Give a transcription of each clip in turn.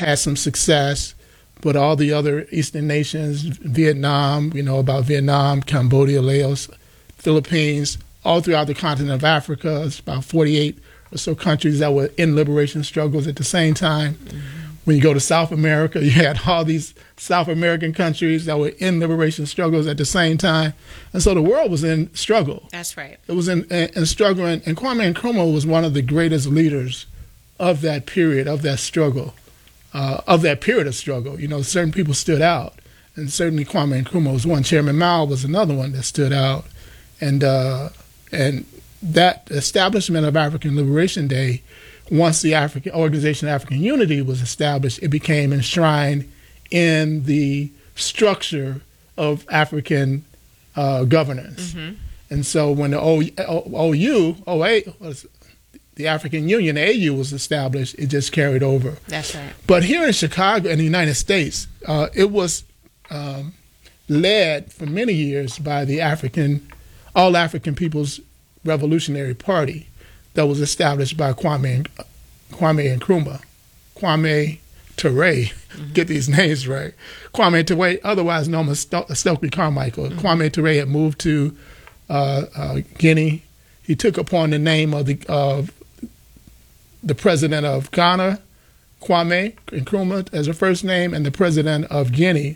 had some success, but all the other Eastern nations, Vietnam, about Vietnam, Cambodia, Laos, Philippines, all throughout the continent of Africa, it's about 48 or so countries that were in liberation struggles at the same time. Mm-hmm. When you go to South America, you had all these South American countries that were in liberation struggles at the same time. And so the world was in struggle. That's right. It was in struggle. And Kwame Nkrumah was one of the greatest leaders of that period, of that struggle, of that period of struggle. Certain people stood out. And certainly Kwame Nkrumah was one. Chairman Mao was another one that stood out. And that establishment of African Liberation Day, once the Organization of African Unity was established, it became enshrined in the structure of African governance. Mm-hmm. And so when the the African Union, the AU, was established, it just carried over. That's right. But here in Chicago, in the United States, it was led for many years by the All African People's Revolutionary Party that was established by Kwame Nkrumah, Kwame Ture, get these names right. Kwame Ture, otherwise known as Stokely Carmichael. Mm-hmm. Kwame Ture had moved to Guinea. He took upon the name of the president of Ghana, Kwame Nkrumah, as a first name, and the president of Guinea,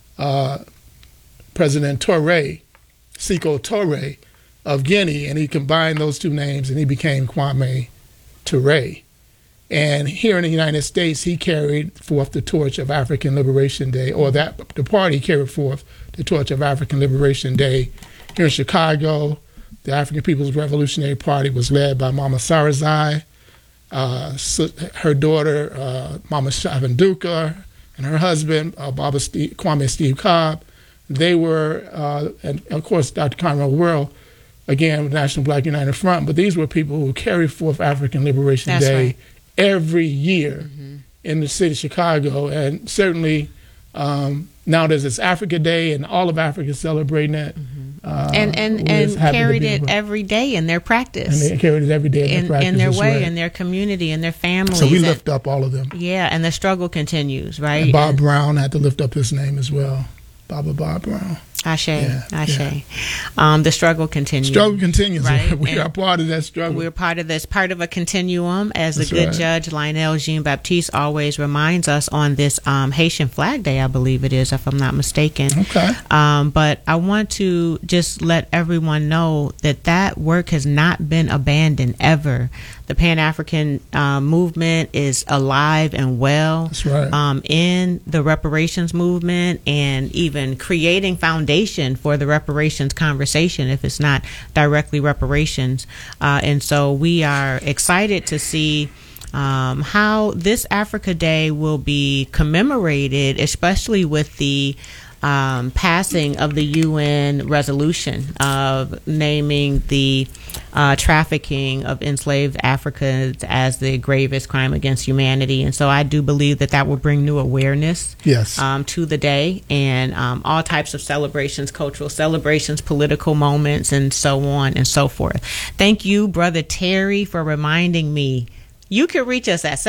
President Toure, Sékou Touré of Guinea, and he combined those two names and he became Kwame Ture. And here in the United States, he carried forth the torch of African Liberation Day, or the party carried forth the torch of African Liberation Day. Here in Chicago, the African People's Revolutionary Party was led by Mama Sarazai, her daughter, Mama Shabanduka, and her husband, Kwame Steve Cobb. They were, and of course, Dr. Conrad Worrell, again, with National Black United Front, but these were people who carried forth African Liberation Day every year in the city of Chicago. And certainly now there's this Africa Day, and all of Africa is celebrating it. And carried it every day in their practice. And they carried it every day in their practice. In their way, in their community, in their families. So we lift up all of them. Yeah, and the struggle continues, right? And Bob Brown had to lift up his name as well. Bob Brown. Ashe. The struggle continues. Struggle continues. Right? We are part of that struggle. We're part of this, part of a continuum, as the good judge Lionel Jean-Baptiste always reminds us on this Haitian Flag Day, I believe it is, if I'm not mistaken. Okay. But I want to just let everyone know that work has not been abandoned ever. The Pan-African movement is alive and well. That's right. In the reparations movement, and even creating foundation for the reparations conversation, if it's not directly reparations. And so we are excited to see how this Africa Day will be commemorated, especially with the passing of the UN resolution of naming the trafficking of enslaved Africans as the gravest crime against humanity. And so I do believe that will bring new awareness to the day, and all types of celebrations, cultural celebrations, political moments, and so on and so forth. Thank you, Brother Terry, for reminding me. You can reach us at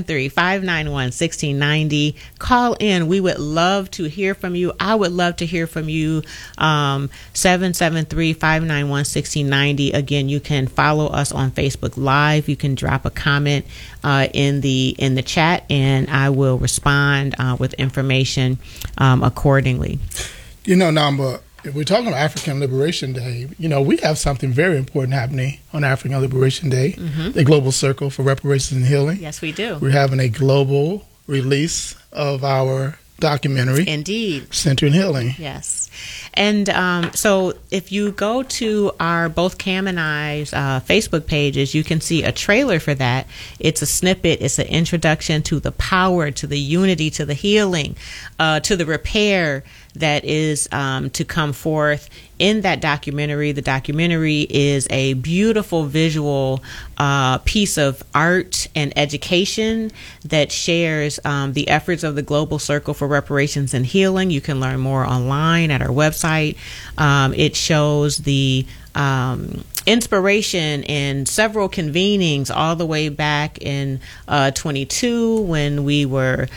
773-591-1690. Call in. We would love to hear from you. I would love to hear from you. 773-591-1690. Again, you can follow us on Facebook Live. You can drop a comment in the chat, and I will respond with information accordingly. Namba, if we're talking about African Liberation Day, we have something very important happening on African Liberation Day, the Global Circle for Reparations and Healing. Yes, we do. We're having a global release of our documentary. Indeed. Centering Healing. Yes. And so if you go to our, both Cam and I's Facebook pages, you can see a trailer for that. It's a snippet. It's an introduction to the power, to the unity, to the healing, to the repair that is to come forth in that documentary. The documentary is a beautiful visual piece of art and education that shares the efforts of the Global Circle for Reparations and Healing. You can learn more online at our website. It shows the inspiration in several convenings all the way back in 22 when we were